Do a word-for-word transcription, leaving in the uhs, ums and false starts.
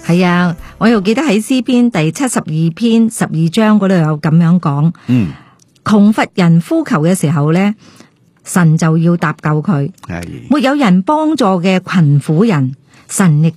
係啊，我又記得喺詩篇第七十二篇十二章嗰度有咁樣講，嗯，窮乏人呼求嘅時候咧，神就要搭救佢；係沒有人幫助嘅困苦人，神亦